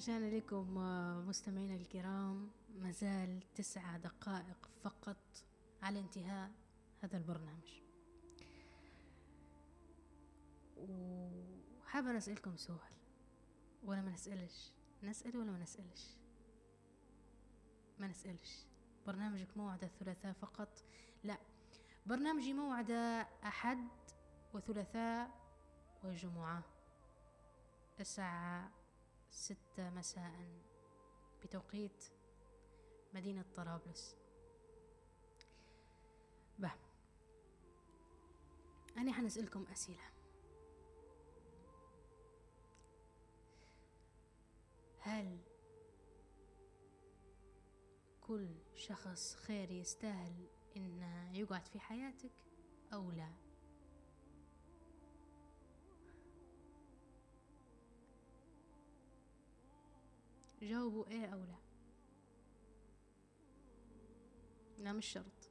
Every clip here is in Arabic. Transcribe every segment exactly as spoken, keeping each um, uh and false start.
رجعنا لكم مستمعينا الكرام، مازال تسعة دقائق فقط على انتهاء هذا البرنامج، وحابة نسألكم سؤال ولا ما نسألش؟ نسأل ولا ما نسألش؟ ما نسألش. برنامجك موعد الثلاثاء فقط؟ لا، برنامجي موعد أحد وثلاثاء وجمعة الساعة ستة مساء بتوقيت مدينة طرابلس. به أنا حنسألكم أسئلة. هل كل شخص خير يستاهل إنه يقعد في حياتك أو لا؟ جاوبوا ايه او لا. لا مش شرط،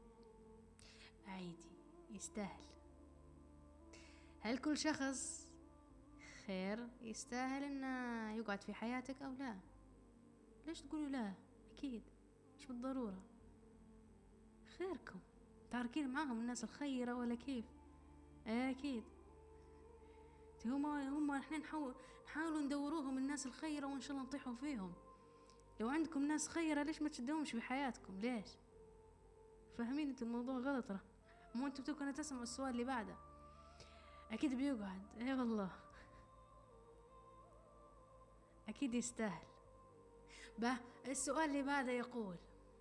عادي يستاهل. هل كل شخص خير يستاهل انه يقعد في حياتك او لا؟ ليش تقولوا لا؟ اكيد مش بالضرورة. خيركم تاركين معاهم الناس الخيرة ولا كيف؟ ايه اكيد هم هم احنا نحاول نحاولوا ندوروهم الناس الخيرة وان شاء الله نطيحوا فيهم. لو عندكم ناس خيرة ليش ما تشدوهمش في حياتكم؟ ليش؟ فاهمين انتوا الموضوع غلط؟ راه مو انتوا بتكونوا تسمعوا السؤال اللي بعده. اكيد بيقعد، ايه والله اكيد يستاهل. به السؤال اللي بعده يقول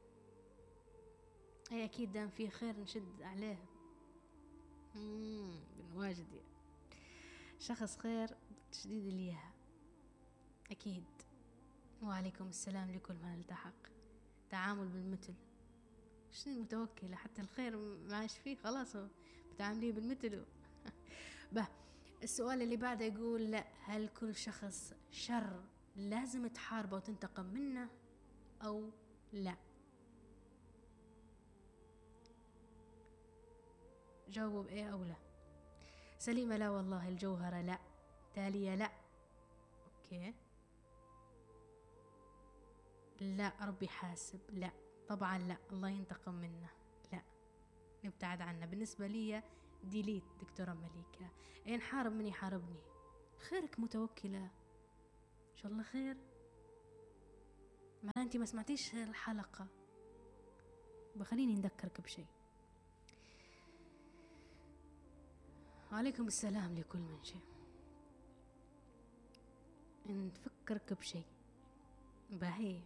ايه اكيد دام في خير نشد عليه. امم بنواجد يعني. شخص خير تشديد ليها اكيد. وعليكم السلام لكل من التحق. تعامل بالمثل. شنو متوكلة؟ حتى الخير معاش فيه خلاص بتعامليه بالمثل. به السؤال اللي بعده يقول لا، هل كل شخص شر لازم تحاربه وتنتقم منه او لا؟ جاوبوا بايه او لا. سليمة لا والله. الجوهرة لا. تالية لا. اوكي لا. ربي حاسب لا. طبعا لا. الله ينتقم منا لا، نبتعد عنه. بالنسبة لي ديليت دكتورة مليكة. اين حارب من يحاربني؟ خيرك متوكلة ان شاء الله خير. معناه انت ما سمعتيش الحلقة. بخليني نذكرك بشيء. وعليكم السلام لكل من شيء. نفكرك بشيء باهي،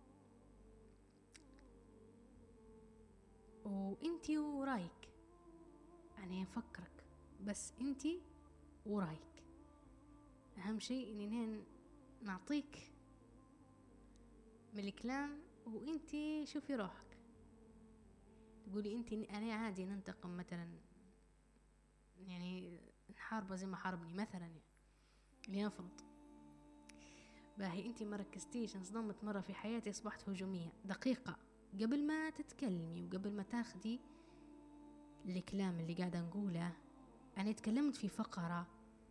وانتي ورايك. يعني نفكرك بس انتي ورايك. اهم شيء اني نعطيك من الكلام وانتي شوفي روحك. تقولي انتي انا عادي ننتقم مثلا، يعني نحاربه زي ما حاربني مثلا، يعني لنفرض. باهي انتي ما ركزتيش، انصدمت مرة في حياتي اصبحت هجومية. دقيقة قبل ما تتكلمي وقبل ما تاخدي الكلام اللي قاعدة نقوله، أنا تكلمت في فقرة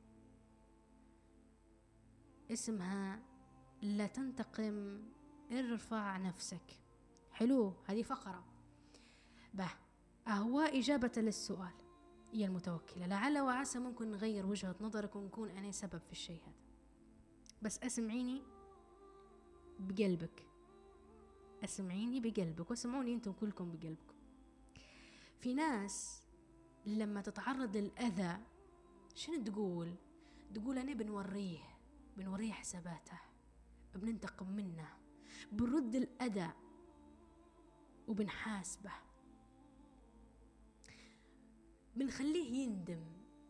اسمها لا تنتقم، ارفع نفسك. حلو، هذه فقرة. به أهو إجابة للسؤال يا المتوكلة. لعل وعسى ممكن نغير وجهة نظرك ونكون أنا سبب في الشيء هذا، بس أسمعيني بقلبك. أسمعيني بقلبك واسمعوني أنتم كلكم بقلبكم. في ناس لما تتعرض للأذى شنو تقول؟ تقول أنا بنوريه بنوريه حساباته، بننتقم منه، بنرد الأذى وبنحاسبه، بنخليه يندم،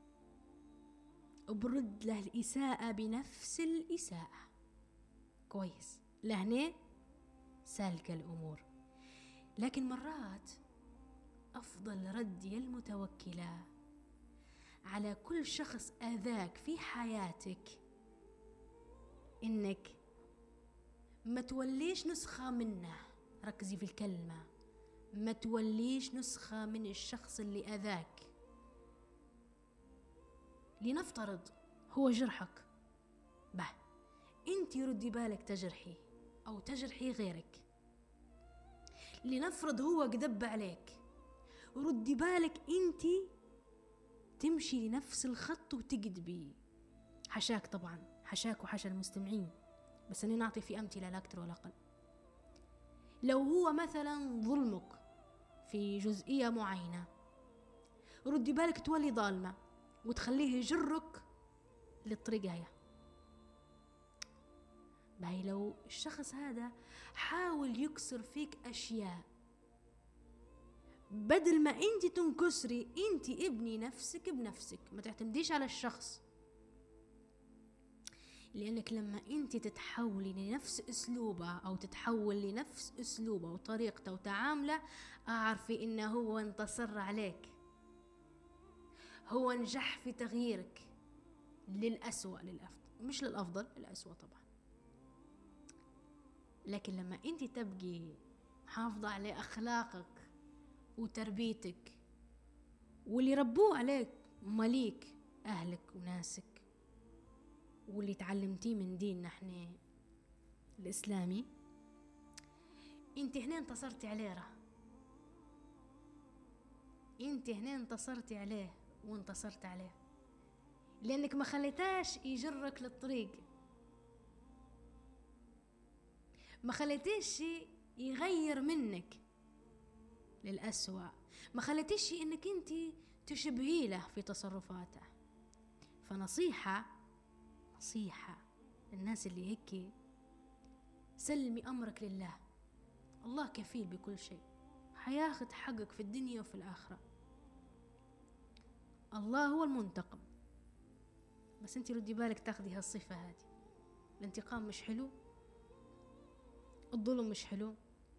وبرد له الإساءة بنفس الإساءة. كويس لهنا سالكة الأمور. لكن مرات أفضل رد يا المتوكلة على كل شخص آذاك في حياتك إنك ما توليش نسخة منه. ركزي في الكلمة، ما توليش نسخة من الشخص اللي آذاك. لنفترض هو جرحك، به انت انت ردي بالك تجرحي او تجرحي غيرك، لنفرض هو كذب عليك، ردي بالك انت تمشي لنفس الخط وتكذبي. حشاك طبعا، حشاك وحشا المستمعين، بس أنا نعطي في أمثلة لا أكثر ولا أقل. لو هو مثلا ظلمك في جزئية معينة، ردي بالك تولي ظالمة وتخليه يجرك للطريق هي. باهي لو الشخص هذا حاول يكسر فيك أشياء، بدل ما انت تنكسري، انت ابني نفسك بنفسك، ما تعتمديش على الشخص. لأنك لما انت تتحولي لنفس أسلوبه أو تتحول لنفس أسلوبه وطريقته وتعامله، أعرفي إنه هو انتصر عليك، هو نجح في تغييرك للأسوأ، للأفضل مش للأفضل، للأسوأ طبعا. لكن لما انت تبقي محافظة على أخلاقك وتربيتك واللي ربوه عليك مليك أهلك وناسك واللي تعلمتيه من ديننا احنا الإسلامي، انت هنا انتصرتي عليه، راه انت هنا انتصرتي عليه وانتصرت عليه، لأنك ما خليتاش يجرك للطريق، ما خليتيش يغير منك للأسوأ، ما خليتيش انك انت تشبهي له في تصرفاته. فنصيحة نصيحة الناس اللي هيك، سلمي أمرك لله، الله كفيل بكل شيء، حياخد حقك في الدنيا وفي الآخرة، الله هو المنتقم. بس انت ردي بالك تاخدي هالصفة هذه. الانتقام مش حلو، الظلم مش حلو،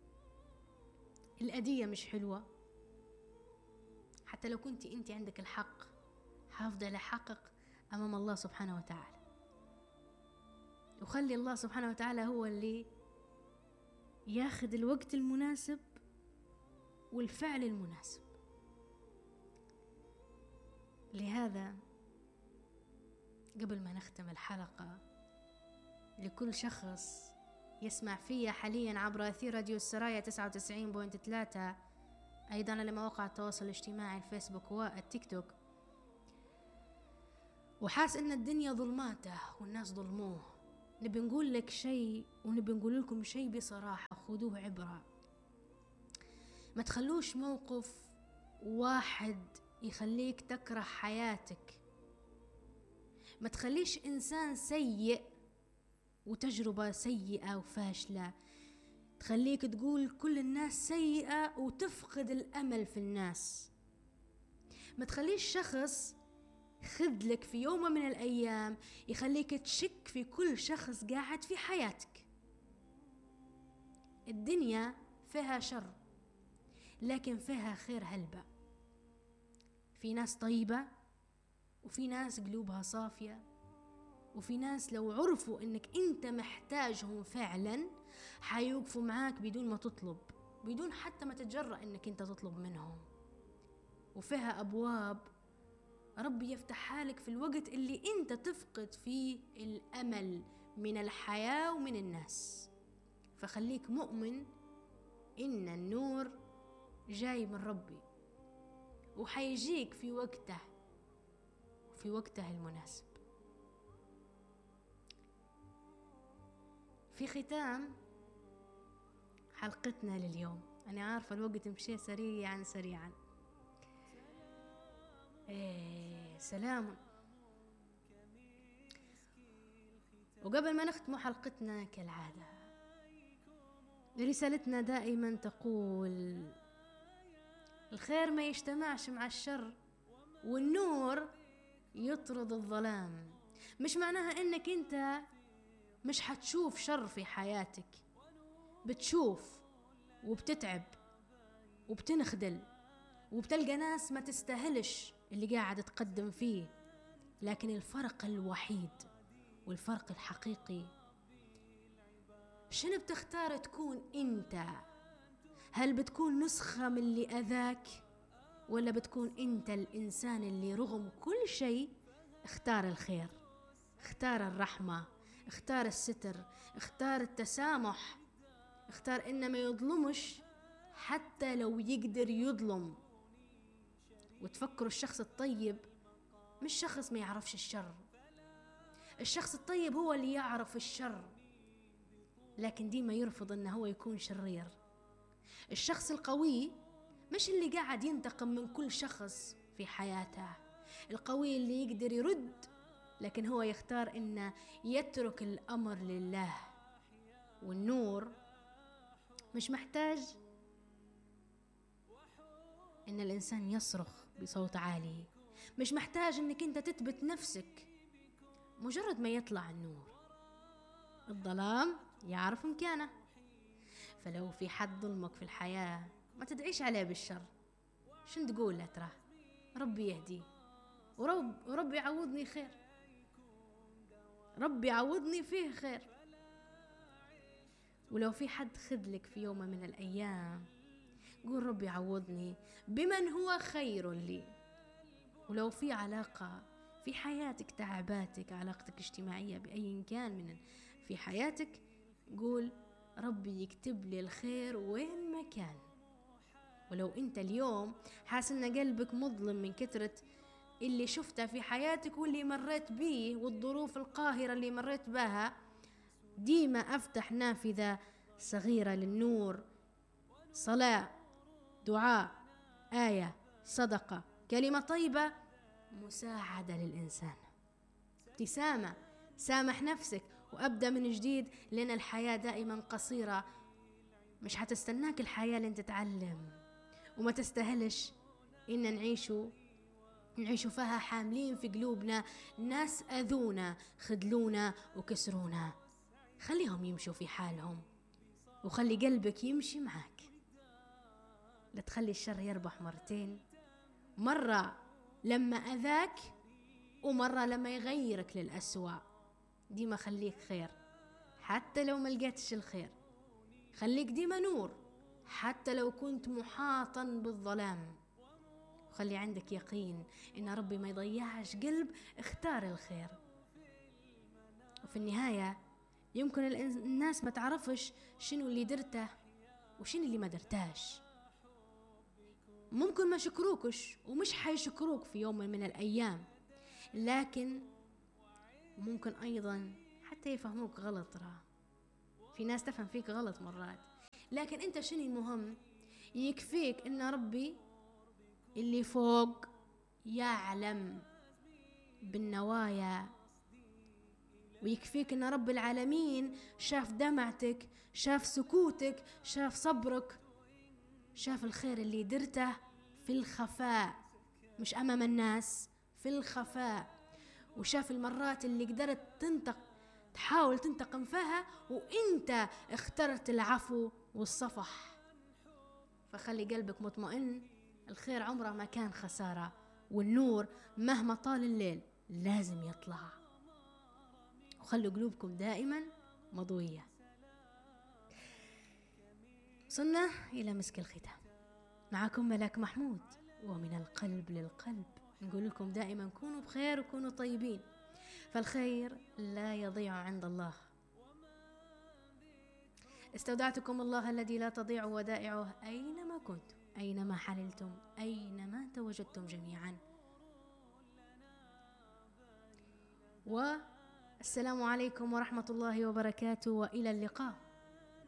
الأذية مش حلوة. حتى لو كنت انت عندك الحق، حافظي على حقك أمام الله سبحانه وتعالى، وخلي الله سبحانه وتعالى هو اللي ياخذ الوقت المناسب والفعل المناسب. لهذا قبل ما نختم الحلقة، لكل شخص يسمع فيها حاليا عبر أثير راديو السرايا تسعة وتسعين فاصلة ثلاثة، أيضا على مواقع التواصل الاجتماعي الفيسبوك والتيك توك، وحاس إن الدنيا ظلماته والناس ظلموه، نبي نقول لك شيء ونبي نقول لكم شيء بصراحة، خذوه عبرة. ما تخلوش موقف واحد يخليك تكره حياتك، ما تخليش إنسان سيء وتجربة سيئة وفاشلة تخليك تقول كل الناس سيئة وتفقد الأمل في الناس. ما تخليش شخص خذلك في يوم من الأيام يخليك تشك في كل شخص قاعد في حياتك. الدنيا فيها شر لكن فيها خير هلبة، في ناس طيبة وفي ناس قلوبها صافية، وفي ناس لو عرفوا انك انت محتاجهم فعلا حيوقفوا معاك بدون ما تطلب، بدون حتى ما تتجرأ انك انت تطلب منهم. وفيها ابواب ربي يفتحها لك في الوقت اللي انت تفقد فيه الامل من الحياة ومن الناس. فخليك مؤمن ان النور جاي من ربي وحيجيك في وقته، في وقته المناسب. في ختام حلقتنا لليوم، أنا عارفة الوقت مشي سريعا سريعا، إيه سلام. وقبل ما نختم حلقتنا كالعادة، رسالتنا دائما تقول الخير ما يجتمعش مع الشر، والنور يطرد الظلام. مش معناها انك انت مش حتشوف شر في حياتك، بتشوف وبتتعب وبتنخدل وبتلقى ناس ما تستاهلش اللي قاعد تقدم فيه، لكن الفرق الوحيد والفرق الحقيقي شنو بتختار تكون انت؟ هل بتكون نسخة من اللي أذاك، ولا بتكون انت الإنسان اللي رغم كل شيء اختار الخير، اختار الرحمة، اختار الستر، اختار التسامح، اختار إنه ما يظلمش حتى لو يقدر يظلم. وتفكروا الشخص الطيب مش شخص ما يعرفش الشر، الشخص الطيب هو اللي يعرف الشر لكن ديما يرفض إنه هو يكون شرير. الشخص القوي مش اللي قاعد ينتقم من كل شخص في حياته، القوي اللي يقدر يرد لكن هو يختار إنه يترك الأمر لله. والنور مش محتاج إن الإنسان يصرخ بصوت عالي، مش محتاج إنك أنت تثبت نفسك، مجرد ما يطلع النور الظلام يعرف مكانه. فلو في حد ظلمك في الحياة ما تدعيش عليه بالشر، شن تقول له؟ ترى ربي يهديه ورب وربي يعوضني خير، ربي يعوضني فيه خير. ولو في حد خذلك في يوم من الأيام قول ربي يعوضني بمن هو خير لي. ولو في علاقة في حياتك تعباتك، علاقتك اجتماعية بأي كان من في حياتك، قول ربي يكتب لي الخير وين ما كان. ولو انت اليوم حاسس ان قلبك مظلم من كثرة اللي شفته في حياتك واللي مريت بيه والظروف القاهرة اللي مريت بها، ديما افتح نافذة صغيرة للنور، صلاة، دعاء، آية، صدقة، كلمة طيبة، مساعدة للإنسان، ابتسامة، سامح نفسك وأبدأ من جديد. لأن الحياة دائما قصيرة، مش هتستناك الحياة لين تتعلم، وما تستاهلش إن نعيشوا نعيشوا فيها حاملين في قلوبنا ناس أذونا خذلونا وكسرونا. خليهم يمشوا في حالهم وخلي قلبك يمشي معك، لا تخلي الشر يربح مرتين، مرة لما أذاك ومرة لما يغيرك للأسوأ. ديما خليك خير حتى لو ما لقيتش الخير، خليك ديما نور حتى لو كنت محاطا بالظلام، وخلي عندك يقين إن ربي ما يضيعش قلب اختار الخير. وفي النهاية يمكن الناس ما تعرفش شنو اللي درته وشنو اللي ما درتاش، ممكن ما شكروكش ومش حيشكروك في يوم من الأيام، لكن ممكن أيضا حتى يفهموك غلط. راه في ناس تفهم فيك غلط مرات، لكن أنت شنو المهم؟ يكفيك إن ربي اللي فوق يعلم بالنوايا، ويكفيك إن رب العالمين شاف دمعتك، شاف سكوتك، شاف صبرك، شاف الخير اللي درته في الخفاء مش أمام الناس، في الخفاء، وشاف المرات اللي قدرت تنتق تحاول تنتقم فيها وإنت اخترت العفو والصفح. فخلي قلبك مطمئن، الخير عمره ما كان خسارة، والنور مهما طال الليل لازم يطلع. وخلوا قلوبكم دائما مضوية. وصلنا إلى مسك الختام، معكم ملاك محمود، ومن القلب للقلب نقول لكم دائما كونوا بخير وكونوا طيبين، فالخير لا يضيع عند الله. استودعتكم الله الذي لا تضيع ودائعه أينما كنتم، أينما حللتم، أينما تواجدتم جميعا. والسلام عليكم ورحمة الله وبركاته، وإلى اللقاء.